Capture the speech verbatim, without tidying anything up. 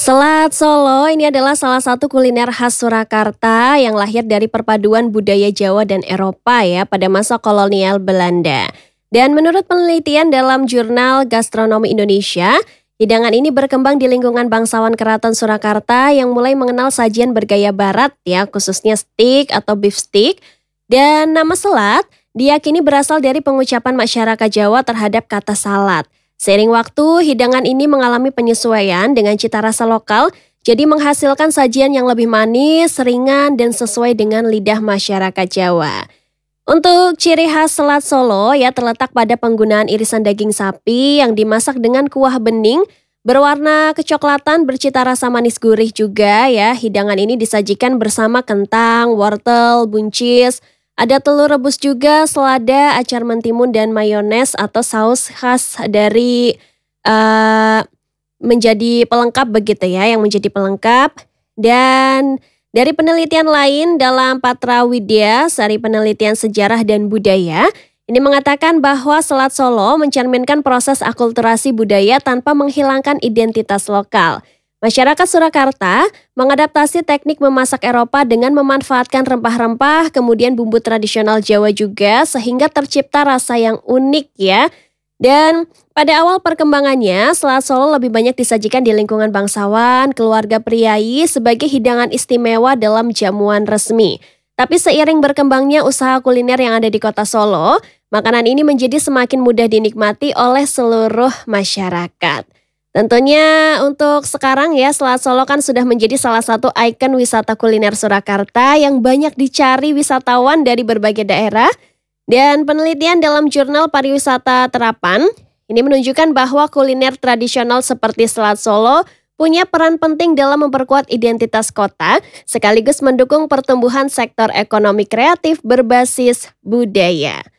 Selat Solo ini adalah salah satu kuliner khas Surakarta yang lahir dari perpaduan budaya Jawa dan Eropa ya pada masa kolonial Belanda. Dan menurut penelitian dalam jurnal Gastronomi Indonesia, hidangan ini berkembang di lingkungan bangsawan Keraton Surakarta yang mulai mengenal sajian bergaya barat ya, khususnya steak atau beef steak. Dan nama selat diyakini berasal dari pengucapan masyarakat Jawa terhadap kata salat. Seiring waktu, hidangan ini mengalami penyesuaian dengan cita rasa lokal, jadi menghasilkan sajian yang lebih manis, ringan, dan sesuai dengan lidah masyarakat Jawa. Untuk ciri khas selat Solo ya terletak pada penggunaan irisan daging sapi yang dimasak dengan kuah bening, berwarna kecoklatan bercita rasa manis gurih juga ya. Hidangan ini disajikan bersama kentang, wortel, buncis, ada telur rebus juga, selada, acar mentimun, dan mayones atau saus khas dari uh, menjadi pelengkap begitu ya, yang menjadi pelengkap. Dan dari penelitian lain dalam Patra Widya, Sari Penelitian Sejarah dan Budaya, ini mengatakan bahwa Selat Solo mencerminkan proses akulturasi budaya tanpa menghilangkan identitas lokal. Masyarakat Surakarta mengadaptasi teknik memasak Eropa dengan memanfaatkan rempah-rempah, kemudian bumbu tradisional Jawa juga, sehingga tercipta rasa yang unik ya. Dan pada awal perkembangannya, Selat Solo lebih banyak disajikan di lingkungan bangsawan, keluarga priai sebagai hidangan istimewa dalam jamuan resmi. Tapi seiring berkembangnya usaha kuliner yang ada di kota Solo, makanan ini menjadi semakin mudah dinikmati oleh seluruh masyarakat. Tentunya untuk sekarang ya, Selat Solo kan sudah menjadi salah satu ikon wisata kuliner Surakarta yang banyak dicari wisatawan dari berbagai daerah. Dan penelitian dalam jurnal pariwisata terapan ini menunjukkan bahwa kuliner tradisional seperti Selat Solo punya peran penting dalam memperkuat identitas kota sekaligus mendukung pertumbuhan sektor ekonomi kreatif berbasis budaya.